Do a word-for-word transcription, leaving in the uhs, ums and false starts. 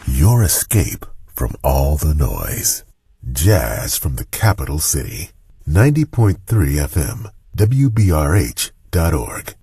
Your escape from all the noise. Jazz from the capital city. ninety point three F M, W B R H dot org.